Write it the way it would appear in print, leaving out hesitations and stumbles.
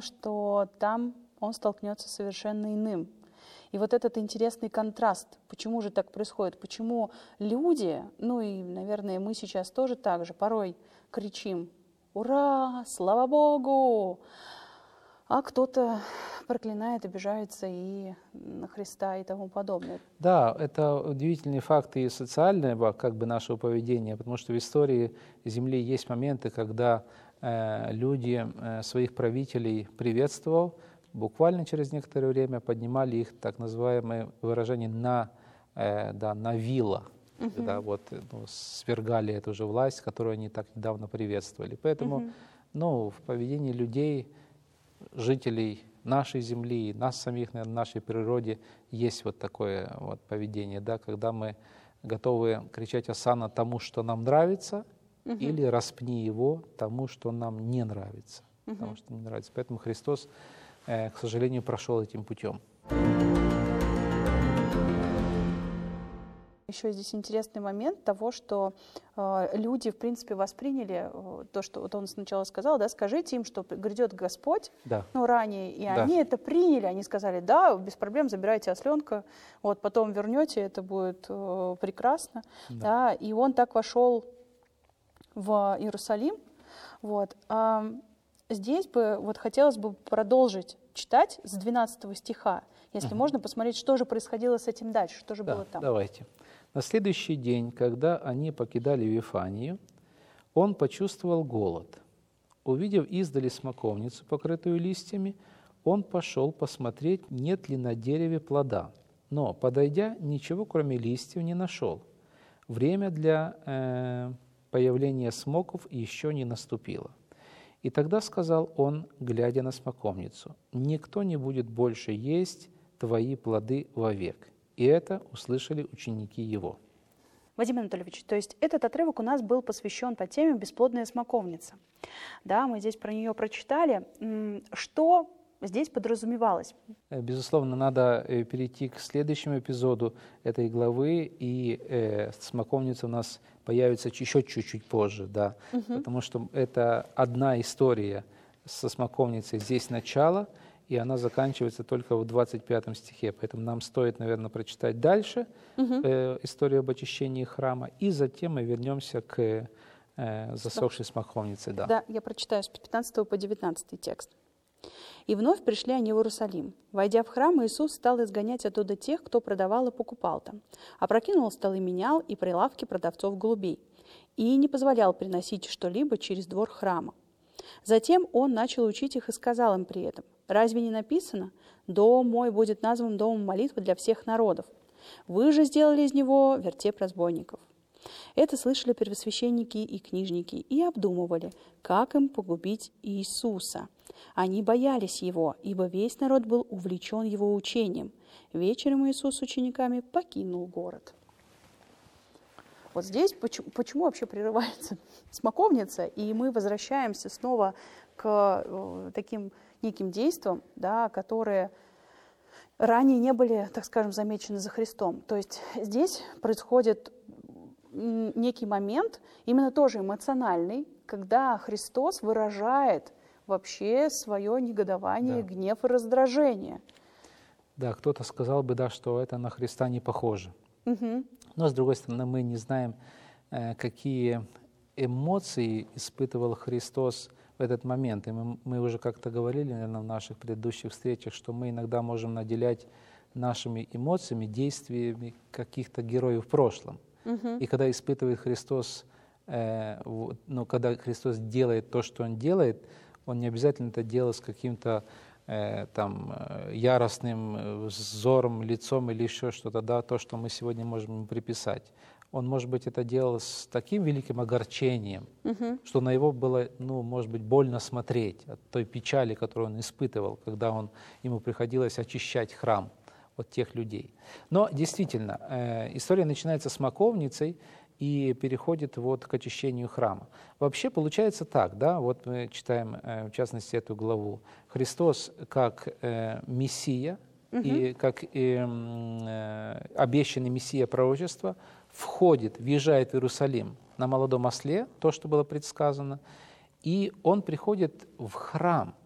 что там он столкнется с совершенно иным. И вот этот интересный контраст, почему же так происходит, почему люди, ну и, наверное, мы сейчас тоже так же, порой кричим «Ура! Слава Богу!», а кто-то проклинает, обижается и на Христа и тому подобное. Да, это удивительный факт и социального как бы нашего поведения, потому что в истории Земли есть моменты, когда люди своих правителей приветствовал, буквально через некоторое время поднимали их, так называемое выражение, на вилла, когда свергали эту же власть, которую они так недавно приветствовали. Поэтому в поведении людей, жителей нашей земли, нас самих, наверное, в нашей природе есть вот такое вот поведение, да, когда мы готовы кричать «Осанна» тому, что нам нравится, или «Распни его» тому, что нам не нравится. Потому что не нравится. Поэтому Христос, к сожалению, прошел этим путем. Еще здесь интересный момент того, что люди, в принципе, восприняли то, что вот он сначала сказал, да, скажите им, что грядет Господь, да. Ранее, и они это приняли, они сказали, да, без проблем, забирайте осленка, вот, потом вернете, это будет прекрасно, да, и он так вошел в Иерусалим, вот. Здесь бы вот хотелось бы продолжить читать с 12 стиха, если можно посмотреть, что же происходило с этим дальше, что же было там. Давайте. На следующий день, когда они покидали Вифанию, он почувствовал голод. Увидев издали смоковницу, покрытую листьями, он пошел посмотреть, нет ли на дереве плода. Но, подойдя, ничего, кроме листьев, не нашел. Время для появления смоков еще не наступило. И тогда сказал он, глядя на смоковницу: «Никто не будет больше есть твои плоды вовек». И это услышали ученики его. Вадим Анатольевич, то есть этот отрывок у нас был посвящен по теме «Бесплодная смоковница». Да, мы здесь про нее прочитали. Что здесь подразумевалось? Безусловно, надо перейти к следующему эпизоду этой главы, и смоковница у нас появится еще чуть-чуть позже, да, потому что это одна история со смоковницей. Здесь начало, и она заканчивается только в 25 стихе. Поэтому нам стоит, наверное, прочитать дальше историю об очищении храма, и затем мы вернемся к засохшей смоковнице. Да, я прочитаю с 15 по 19 текст. «И вновь пришли они в Иерусалим. Войдя в храм, Иисус стал изгонять оттуда тех, кто продавал и покупал там. Опрокинул столы менял и прилавки продавцов голубей. И не позволял приносить что-либо через двор храма. Затем он начал учить их и сказал им при этом: «Разве не написано: дом мой будет назван домом молитвы для всех народов? Вы же сделали из него вертеп разбойников». Это слышали первосвященники и книжники и обдумывали, как им погубить Иисуса. Они боялись его, ибо весь народ был увлечен его учением. Вечером Иисус с учениками покинул город. Вот здесь почему вообще прерывается смоковница, и мы возвращаемся снова к таким неким действиям, да, которые ранее не были, так скажем, замечены за Христом. То есть здесь происходит некий момент, именно тоже эмоциональный, когда Христос выражает вообще свое негодование, гнев и раздражение. Да, кто-то сказал бы, да, что это на Христа не похоже. Но, с другой стороны, мы не знаем, какие эмоции испытывал Христос в этот момент. И мы уже как-то говорили, наверное, в наших предыдущих встречах, что мы иногда можем наделять нашими эмоциями, действиями каких-то героев в прошлом. И когда испытывает Христос, когда Христос делает то, что Он делает, Он не обязательно это делает с каким-то яростным взором, лицом или еще что-то, да, то, что мы сегодня можем ему приписать. Он, может быть, это делал с таким великим огорчением, что на его было, может быть, больно смотреть от той печали, которую он испытывал, когда ему приходилось очищать храм от тех людей. Но действительно, история начинается с смоковницей и переходит вот к очищению храма. Вообще получается так, да, вот мы читаем, в частности, эту главу. Христос как Мессия и как обещанный Мессия пророчества въезжает в Иерусалим на молодом осле, то, что было предсказано, и он приходит в храм.